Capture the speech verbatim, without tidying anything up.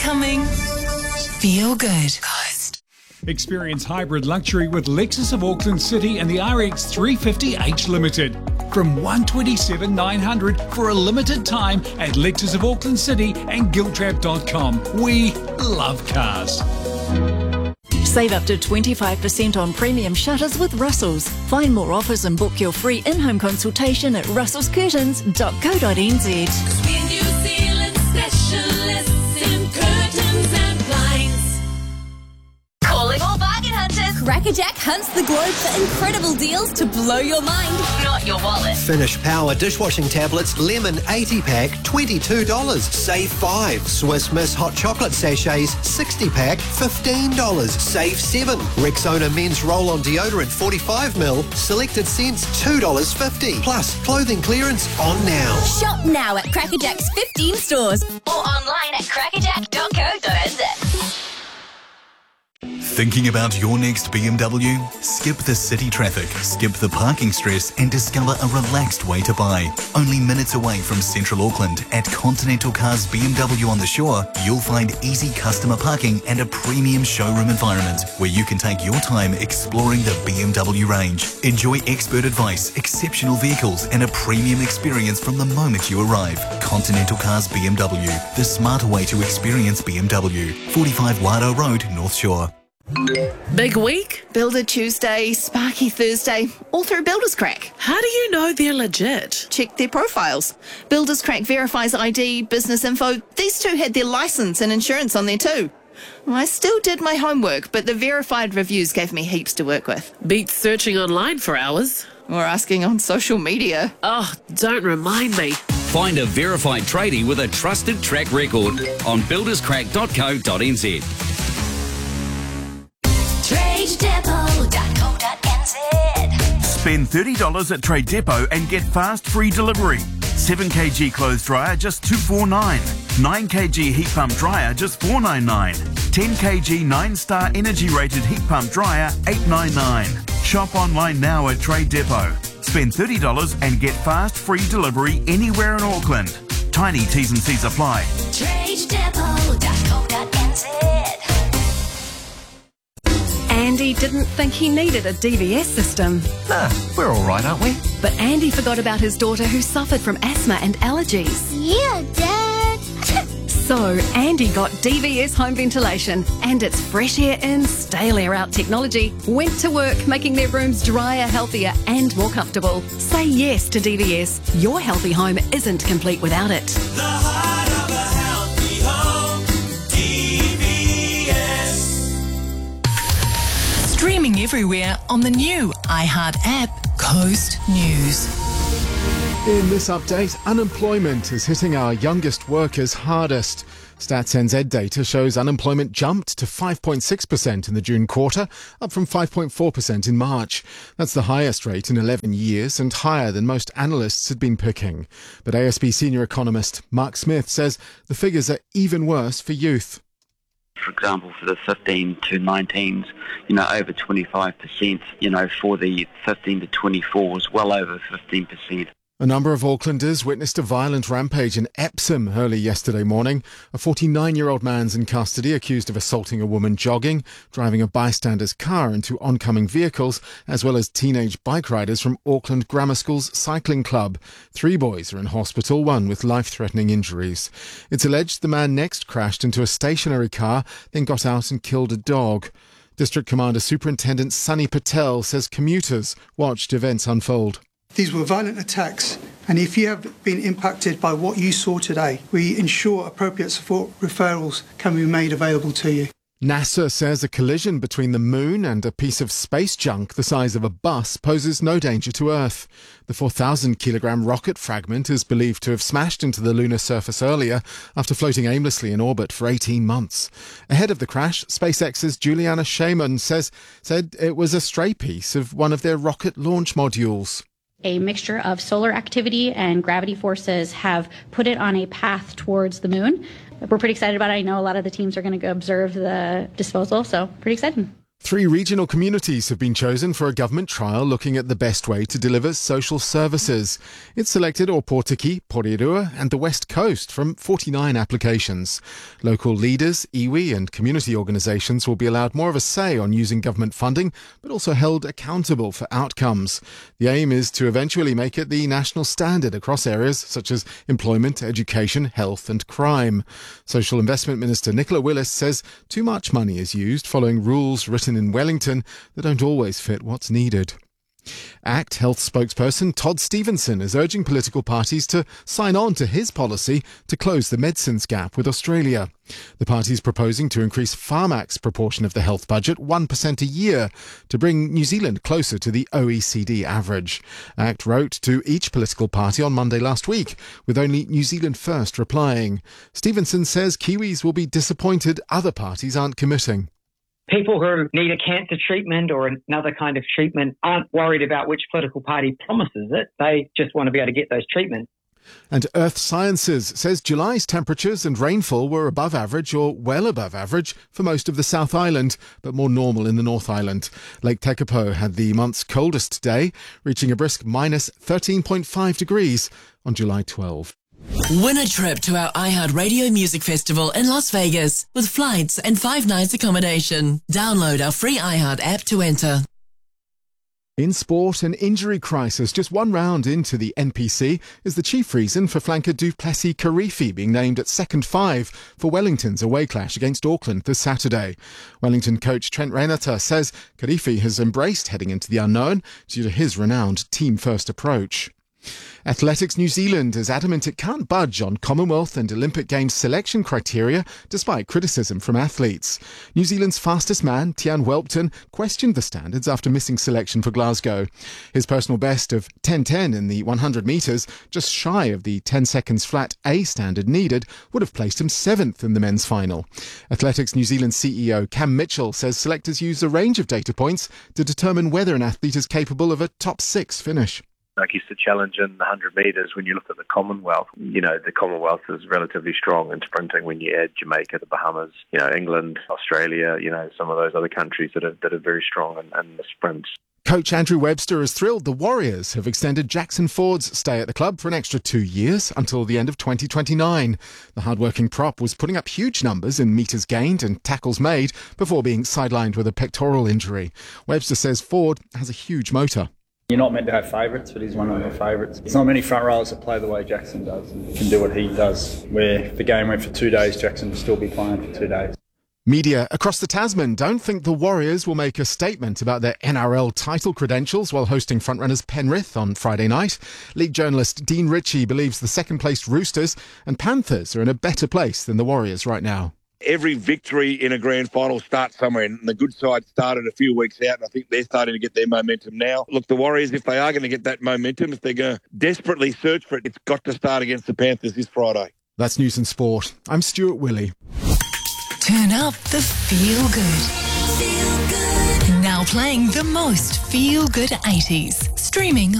Incoming. Feel good. Coast. Experience hybrid luxury with Lexus of Auckland City and the R X three fifty H Limited. From one hundred twenty-seven thousand nine hundred for a limited time at Lexus of Auckland City and Giltrap dot com. We love cars. Save up to twenty-five percent on premium shutters with Russell's. Find more offers and book your free in-home consultation at russels curtains dot co dot n z. We're New Zealand specialists in curtains and blinds. Calling all bargain hunters. Crackerjack hunts the globe for incredible deals to blow your mind, not your wallet. Finish Power dishwashing tablets, lemon eighty pack, twenty-two dollars. Save five. Swiss Miss hot chocolate sachets, sixty pack, fifteen dollars. Save seven. Rexona men's roll-on deodorant, forty-five mil, selected scents, two dollars fifty. Plus, clothing clearance on now. Shop now at Crackerjack's fifteen stores or online at crackerjack dot co dot n z. Thinking about your next B M W? Skip the city traffic, skip the parking stress and discover a relaxed way to buy. Only minutes away from Central Auckland at Continental Cars B M W on the Shore, you'll find easy customer parking and a premium showroom environment where you can take your time exploring the B M W range. Enjoy expert advice, exceptional vehicles and a premium experience from the moment you arrive. Continental Cars B M W, the smarter way to experience B M W. forty-five Wado Road, North Shore. Big week? Builder Tuesday, Sparky Thursday, all through Builders Crack. How do you know they're legit? Check their profiles. Builders Crack verifies I D, business info. These two had their license and insurance on there too. I still did my homework, but the verified reviews gave me heaps to work with. Beats searching online for hours. Or asking on social media. Oh, don't remind me. Find a verified tradie with a trusted track record on builders crack dot co dot n z. trade depot dot co dot n z. Spend thirty dollars at Trade Depot and get fast free delivery. seven kilogram clothes dryer just two forty-nine. nine kilogram heat pump dryer just four ninety-nine. ten kilogram nine star energy rated heat pump dryer eight ninety-nine. Shop online now at Trade Depot. Spend thirty dollars and get fast free delivery anywhere in Auckland. Tiny T's and C's apply. trade depot dot co dot n z. Andy didn't think he needed a D V S system. Nah, we're all right, aren't we? But Andy forgot about his daughter who suffered from asthma and allergies. Yeah, Dad. So Andy got D V S home ventilation and its fresh air in, stale air out technology went to work making their rooms drier, healthier and more comfortable. Say yes to D V S. Your healthy home isn't complete without it. The heart of a healthy home, D V S. Streaming everywhere on the new iHeart app, Coast News. In this update, unemployment is hitting our youngest workers hardest. Stats N Z data shows unemployment jumped to five point six percent in the June quarter, up from five point four percent in March. That's the highest rate in eleven years and higher than most analysts had been picking. But A S B senior economist Mark Smith says the figures are even worse for youth. For example, for the fifteen to nineteens, you know, over twenty-five percent, you know, for the fifteen to twenty-fours, well over fifteen percent. A number of Aucklanders witnessed a violent rampage in Epsom early yesterday morning. A forty-nine-year-old man's in custody accused of assaulting a woman jogging, driving a bystander's car into oncoming vehicles, as well as teenage bike riders from Auckland Grammar School's cycling club. Three boys are in hospital, one with life-threatening injuries. It's alleged the man next crashed into a stationary car, then got out and killed a dog. District Commander Superintendent Sunny Patel says commuters watched events unfold. These were violent attacks, and if you have been impacted by what you saw today, we ensure appropriate support referrals can be made available to you. NASA says a collision between the moon and a piece of space junk the size of a bus poses no danger to Earth. The four thousand kilogram rocket fragment is believed to have smashed into the lunar surface earlier after floating aimlessly in orbit for eighteen months. Ahead of the crash, SpaceX's Juliana Shaman says said it was a stray piece of one of their rocket launch modules. A mixture of solar activity and gravity forces have put it on a path towards the moon. We're pretty excited about it. I know a lot of the teams are going to go observe the disposal, so pretty exciting. Three regional communities have been chosen for a government trial looking at the best way to deliver social services. It selected Opotiki, Porirua and the West Coast from forty-nine applications. Local leaders, iwi and community organisations will be allowed more of a say on using government funding, but also held accountable for outcomes. The aim is to eventually make it the national standard across areas such as employment, education, health and crime. Social Investment Minister Nicola Willis says too much money is used following rules written in Wellington that don't always fit what's needed. ACT Health spokesperson Todd Stevenson is urging political parties to sign on to his policy to close the medicines gap with Australia. The party is proposing to increase Pharmac's proportion of the health budget one percent a year to bring New Zealand closer to the O E C D average. ACT wrote to each political party on Monday last week, with only New Zealand First replying. Stevenson says Kiwis will be disappointed other parties aren't committing. People who need a cancer treatment or another kind of treatment aren't worried about which political party promises it. They just want to be able to get those treatments. And Earth Sciences says July's temperatures and rainfall were above average or well above average for most of the South Island, but more normal in the North Island. Lake Tekapo had the month's coldest day, reaching a brisk minus thirteen point five degrees on July twelfth. Win a trip to our iHeartRadio Music Festival in Las Vegas with flights and five nights accommodation. Download our free iHeart app to enter. In sport, an injury crisis just one round into the N P C is the chief reason for flanker du Plessis-Kirifi being named at second five for Wellington's away clash against Auckland this Saturday. Wellington coach Trent Renata says Kirifi has embraced heading into the unknown due to his renowned team-first approach. Athletics New Zealand is adamant it can't budge on Commonwealth and Olympic Games selection criteria despite criticism from athletes. New Zealand's fastest man, Tian Whelpton, questioned the standards after missing selection for Glasgow. His personal best of ten ten in the one hundred metres, just shy of the ten seconds flat A standard needed, would have placed him seventh in the men's final. Athletics New Zealand C E O Cam Mitchell says selectors use a range of data points to determine whether an athlete is capable of a top six finish. I guess the challenge in the one hundred metres, when you look at the Commonwealth, you know, the Commonwealth is relatively strong in sprinting when you add Jamaica, the Bahamas, you know, England, Australia, you know, some of those other countries that are, that are very strong in, in the sprints. Coach Andrew Webster is thrilled the Warriors have extended Jackson Ford's stay at the club for an extra two years until the end of twenty twenty-nine. The hard-working prop was putting up huge numbers in metres gained and tackles made before being sidelined with a pectoral injury. Webster says Ford has a huge motor. You're not meant to have favourites, but he's one of my favourites. There's not many front rowers that play the way Jackson does and can do what he does, where if the game went for two days, Jackson would still be playing for two days. Media across the Tasman don't think the Warriors will make a statement about their N R L title credentials while hosting frontrunners Penrith on Friday night. League journalist Dean Ritchie believes the second-placed Roosters and Panthers are in a better place than the Warriors right now. Every victory in a grand final starts somewhere, and the good side started a few weeks out, and I think they're starting to get their momentum now. Look, the Warriors, if they are going to get that momentum, if they're going to desperately search for it, it's got to start against the Panthers this Friday. That's News and Sport. I'm Stuart Willey. Turn up the feel good. Feel good. Now playing the most feel good eighties. Streaming